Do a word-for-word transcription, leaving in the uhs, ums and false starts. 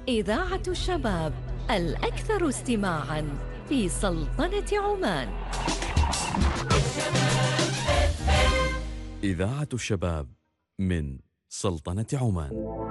إذاعة الشباب الأكثر استماعاً في سلطنة عمان. إذاعة الشباب من سلطنة عمان.